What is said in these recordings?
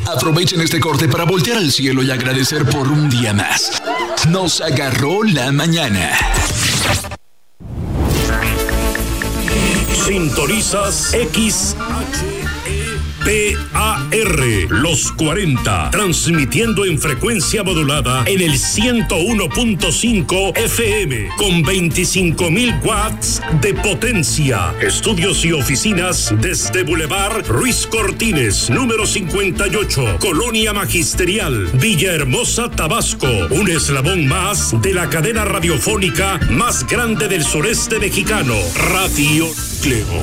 Aprovechen este corte para voltear al cielo y agradecer por un día más. Nos agarró la mañana. Sintonizas XHEPAR, los 40, transmitiendo en frecuencia modulada en el 101.5 FM, con 25,000 watts de potencia. Estudios y oficinas desde Boulevard Ruiz Cortines, número 58, Colonia Magisterial, Villahermosa, Tabasco. Un eslabón más de la cadena radiofónica más grande del sureste mexicano, Radio Clevo.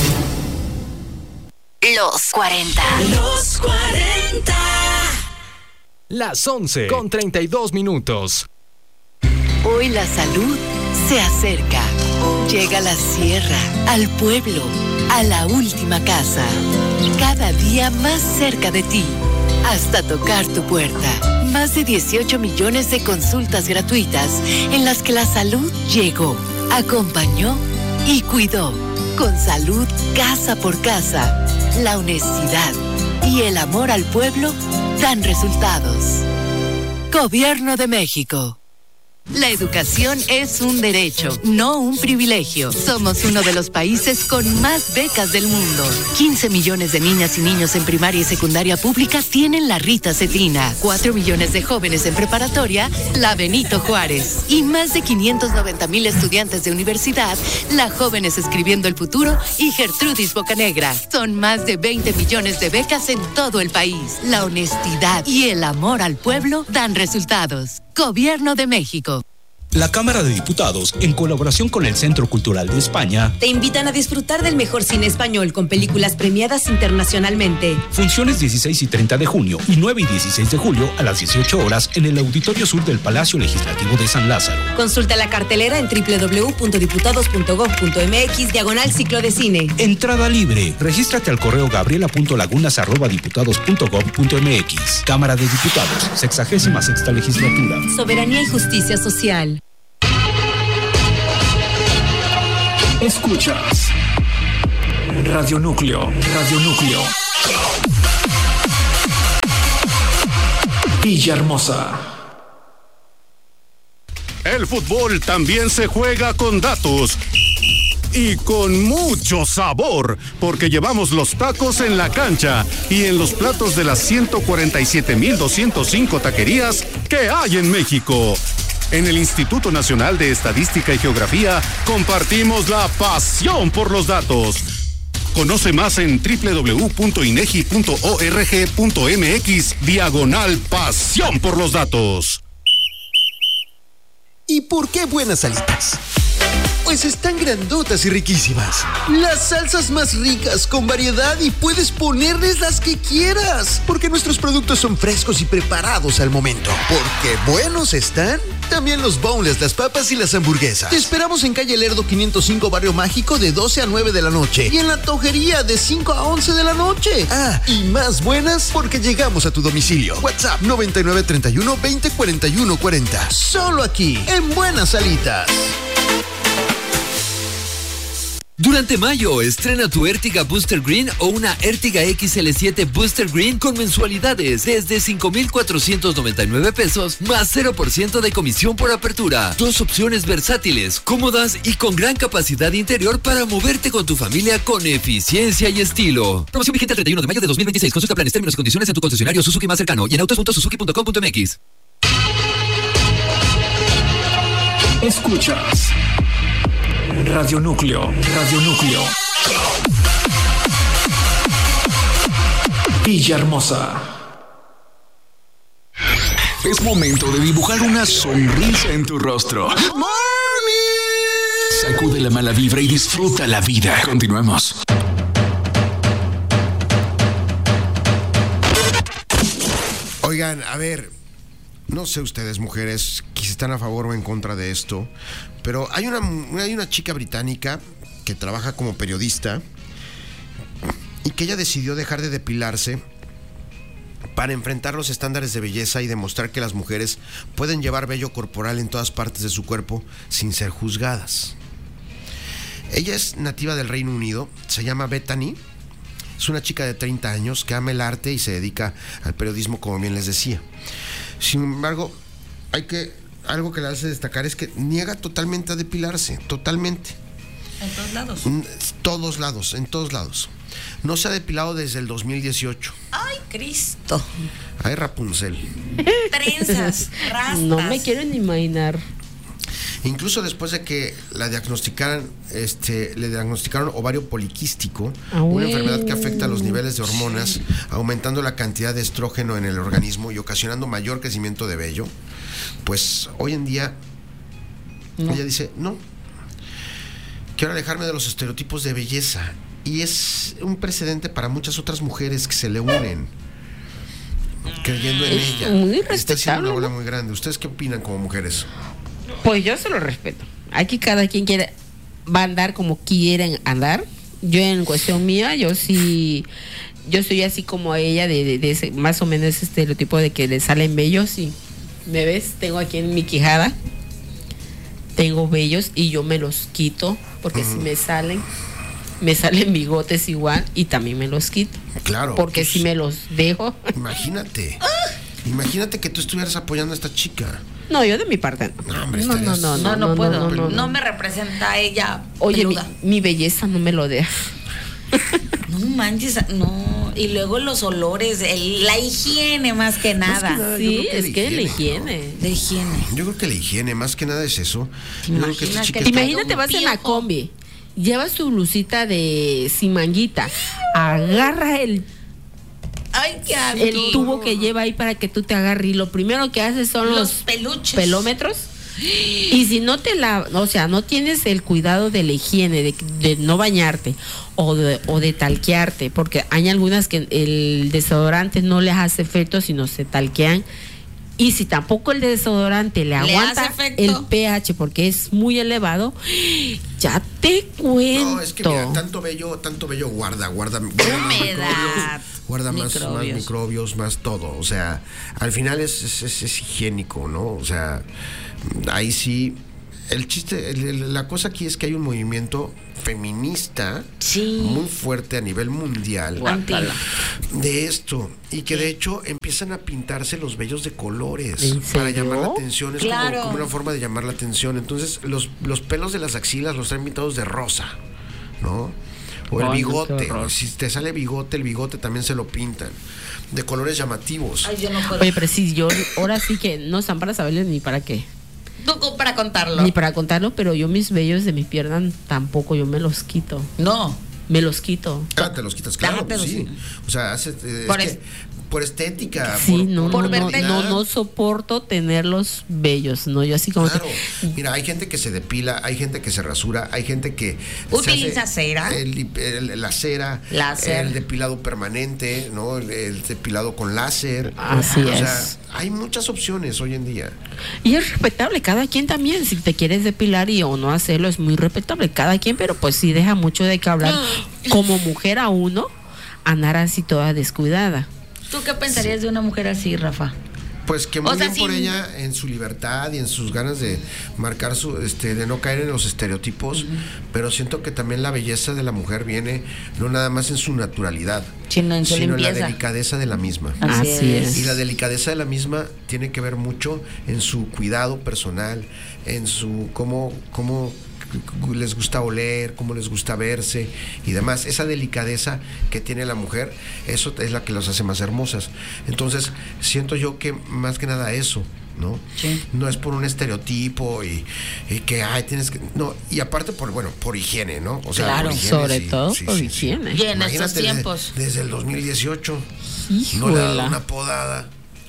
Los 40. Los 40. Las 11:32. Hoy la salud se acerca. Llega a la sierra, al pueblo, a la última casa. Cada día más cerca de ti. Hasta tocar tu puerta. Más de 18 millones de consultas gratuitas en las que la salud llegó, acompañó y cuidó. Con salud casa por casa, la honestidad y el amor al pueblo dan resultados. Gobierno de México. La educación es un derecho, no un privilegio. Somos uno de los países con más becas del mundo. 15 millones de niñas y niños en primaria y secundaria pública tienen la Rita Cetrina. 4 millones de jóvenes en preparatoria, la Benito Juárez. Y más de 590,000 estudiantes de universidad, la Jóvenes Escribiendo el Futuro y Gertrudis Bocanegra. Son más de 20 millones de becas en todo el país. La honestidad y el amor al pueblo dan resultados. Gobierno de México. La Cámara de Diputados, en colaboración con el Centro Cultural de España, te invitan a disfrutar del mejor cine español con películas premiadas internacionalmente. Funciones 16 y 30 de junio y 9 y 16 de julio a las 18 horas en el Auditorio Sur del Palacio Legislativo de San Lázaro. Consulta la cartelera en www.diputados.gov.mx/ciclo de cine. Entrada libre. Regístrate al correo gabriela.lagunas@diputados.gov.mx. Cámara de Diputados, 66ª Legislatura. Soberanía y justicia social. Escuchas Radio Núcleo. Villahermosa. El fútbol también se juega con datos y con mucho sabor, porque llevamos los tacos en la cancha y en los platos de las 147,205 taquerías que hay en México. En el Instituto Nacional de Estadística y Geografía compartimos la pasión por los datos. Conoce más en www.inegi.org.mx/pasión por los datos. ¿Y por qué buenas alitas? Pues están grandotas y riquísimas. Las salsas más ricas, con variedad, y puedes ponerles las que quieras. Porque nuestros productos son frescos y preparados al momento. Porque buenos están también los boneless, las papas y las hamburguesas. Te esperamos en calle Lerdo 505, Barrio Mágico, de 12 a 9 de la noche. Y en la Tojería, de 5 a 11 de la noche. Ah, y más buenas porque llegamos a tu domicilio. WhatsApp 9931 20 41 40. Solo aquí, en Buenas Alitas. Durante mayo, estrena tu Ertiga Booster Green o una Ertiga XL7 Booster Green con mensualidades desde 5,499 pesos más 0% de comisión por apertura. Dos opciones versátiles, cómodas y con gran capacidad interior para moverte con tu familia con eficiencia y estilo. Promoción vigente el 31 de mayo de 2026. Consulta planes, términos y condiciones en tu concesionario Suzuki más cercano y en autos.suzuki.com.mx. Escuchas Radio Núcleo. Villahermosa. Es momento de dibujar una sonrisa en tu rostro. ¡Good morning! Sacude la mala vibra y disfruta la vida. Continuemos. Oigan, a ver, no sé ustedes, mujeres, si están a favor o en contra de esto, pero hay una chica británica que trabaja como periodista y que ella decidió dejar de depilarse para enfrentar los estándares de belleza y demostrar que las mujeres pueden llevar vello corporal en todas partes de su cuerpo sin ser juzgadas. Ella es nativa del Reino Unido, se llama Bethany Es una chica de 30 años que ama el arte y se dedica al periodismo, como bien les decía. Sin embargo, algo que le hace destacar es que niega totalmente a depilarse, totalmente. ¿En todos lados? En todos lados. No se ha depilado desde el 2018. ¡Ay, Cristo! Ay, Rapunzel. Trenzas, rastas. No me quiero ni imaginar. Incluso después de que le diagnosticaron ovario poliquístico, una enfermedad que afecta los niveles de hormonas, aumentando la cantidad de estrógeno en el organismo y ocasionando mayor crecimiento de vello, pues hoy en día ella dice, no, quiero alejarme de los estereotipos de belleza. Y es un precedente para muchas otras mujeres que se le unen creyendo en ella. Muy está haciendo una respetable, ola muy grande. ¿Ustedes qué opinan como mujeres? Pues yo se lo respeto. Aquí cada quien va a andar como quieren andar. Yo en cuestión mía, yo soy así como ella, de ese, más o menos ese estereotipo de que le salen vellos. Y me ves, tengo aquí en mi quijada, tengo vellos y yo me los quito, porque si me salen bigotes igual y también me los quito. Claro. Porque pues, si me los dejo. Imagínate que tú estuvieras apoyando a esta chica. No, yo de mi parte No puedo. No me representa ella. Oye, mi belleza no me lo deja. No manches, no. Y luego los olores, la higiene más que nada. Sí, es que la higiene. La higiene. Yo creo que la higiene, más que nada es eso. Imagínate, vas en la combi, llevas tu blusita sin manguita, agarra el tubo que lleva ahí para que tú te agarres y lo primero que haces son los peluches, pelómetros. Y si no no tienes el cuidado de la higiene, de no bañarte o de talquearte, porque hay algunas que el desodorante no les hace efecto, sino se talquean. Y si tampoco el desodorante le aguanta el pH porque es muy elevado, ya te cuento. No, es que mira, tanto vello guarda humedad, guarda más microbios, más todo. O sea, al final es higiénico, ¿no? O sea, ahí sí. El chiste, la cosa aquí es que hay un movimiento feminista muy fuerte a nivel mundial de esto, y que de hecho empiezan a pintarse los vellos de colores para llamar la atención. Es como una forma de llamar la atención. Entonces los pelos de las axilas los traen pintados de rosa, ¿no? O el bigote, si te sale bigote, el bigote también se lo pintan de colores llamativos. Ay, yo no puedo. Oye, pero si yo ahora sí que no están para saberles ni para qué. No, para contarlo. Ni para contarlo, pero yo mis vellos de mi pierna tampoco, yo me los quito. No. Me los quito. Ah, te los quitas, claro, sí. O sea, por estética. Sí, no soporto tener los vellos, ¿no? Yo así como claro. Mira, hay gente que se depila, hay gente que se rasura, hay gente que utiliza cera. La cera, láser. El depilado permanente, ¿no? El depilado con láser. Así es. O sea, hay muchas opciones hoy en día. Y es respetable, cada quien también, si te quieres depilar o no hacerlo, es muy respetable, cada quien, pero pues sí deja mucho de qué hablar como mujer a uno, andar así toda descuidada. ¿Tú qué pensarías de una mujer así, Rafa? Pues que muy bien por ella en su libertad y en sus ganas de marcar de no caer en los estereotipos, pero siento que también la belleza de la mujer viene no nada más en su naturalidad, sino en la delicadeza de la misma. Así es. Y la delicadeza de la misma tiene que ver mucho en su cuidado personal, en su cómo les gusta oler, cómo les gusta verse y demás. Esa delicadeza que tiene la mujer, eso es la que los hace más hermosas. Entonces, siento yo que más que nada eso, ¿no? Sí. No es por un estereotipo y que tienes que, no, y aparte por higiene, ¿no? O sea, claro, por higiene, sobre todo por higiene. Y en estos tiempos. Desde el 2018 Híjole. no le ha dado una podada.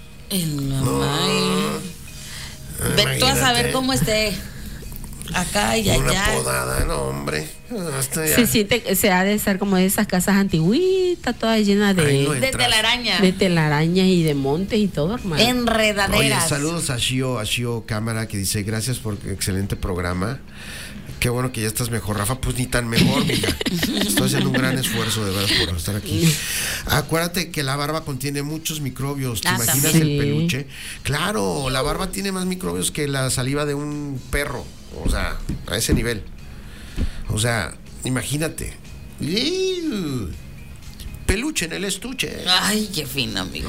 Ve tú a saber cómo esté. Acá y allá. Una podada, no, hombre. Se siente, se ha de estar como de esas casas antiguitas, todas llenas de telaraña. De telarañas y de montes y todo, hermano. Enredaderas. Oye, saludos a Shio Cámara, que dice, gracias por excelente programa. Qué bueno que ya estás mejor, Rafa. Pues ni tan mejor, mira. Estoy haciendo un gran esfuerzo de veras por estar aquí. Acuérdate que la barba contiene muchos microbios. ¿Te imaginas el peluche? Claro, la barba tiene más microbios que la saliva de un perro. O sea, a ese nivel. O sea, imagínate. Peluche en el estuche. Ay, qué fino, amigo.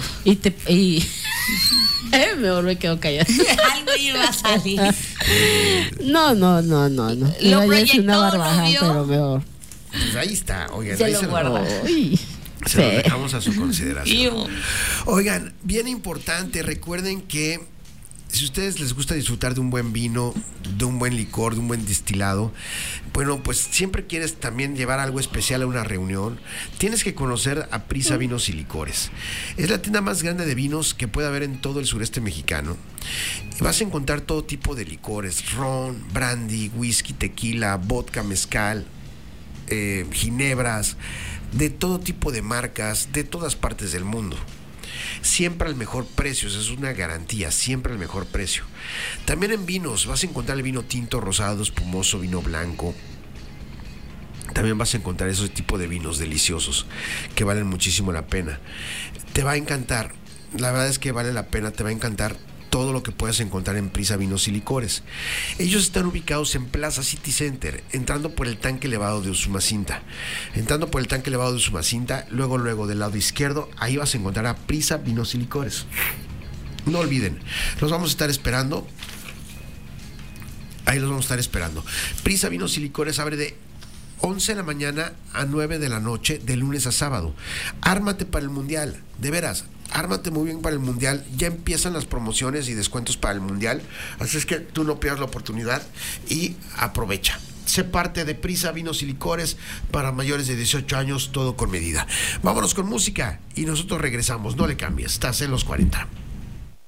Mejor me quedo callada. Algo iba a salir. No. Lo es una proyectó, barbaja, ¿no vio? pero mejor. Pues ahí está, oigan. Se ahí lo se guarda. Se lo dejamos a su consideración. Iu. Oigan, bien importante, recuerden que si a ustedes les gusta disfrutar de un buen vino, de un buen licor, de un buen destilado, bueno, pues siempre quieres también llevar algo especial a una reunión, tienes que conocer a Prisa Vinos y Licores. Es la tienda más grande de vinos que puede haber en todo el sureste mexicano. Vas a encontrar todo tipo de licores: ron, brandy, whisky, tequila, vodka, mezcal, ginebras, de todo tipo de marcas, de todas partes del mundo. Siempre al mejor precio, eso es una garantía, siempre al mejor precio. También en vinos vas a encontrar el vino tinto, rosado, espumoso, vino blanco. También vas a encontrar ese tipo de vinos deliciosos que valen muchísimo la pena. Te va a encantar, la verdad es que vale la pena, te va a encantar todo lo que puedas encontrar en Prisa Vinos y Licores. Ellos están ubicados en Plaza City Center, entrando por el tanque elevado de Usumacinta. Entrando por el tanque elevado de Usumacinta, luego del lado izquierdo, ahí vas a encontrar a Prisa Vinos y Licores. No olviden, los vamos a estar esperando. Ahí los vamos a estar esperando. Prisa Vinos y Licores abre de 11 de la mañana a 9 de la noche, de lunes a sábado. Ármate para el Mundial, de veras. Ármate muy bien para el Mundial. Ya empiezan las promociones y descuentos para el Mundial. Así es que tú no pierdas la oportunidad y aprovecha. Sé parte de Prisa Vinos y Licores para mayores de 18 años, todo con medida. Vámonos con música y nosotros regresamos. No le cambies, estás en los 40.